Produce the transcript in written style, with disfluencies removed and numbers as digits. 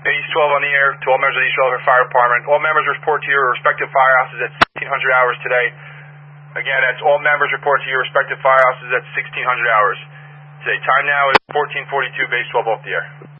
Base 12 on the air to all members of the East Rutherford Fire Department. All members report to your respective firehouses at 1600 hours today. Again, that's all members report to your respective firehouses at 1600 hours today. Time now is 14:42, base 12 off the air.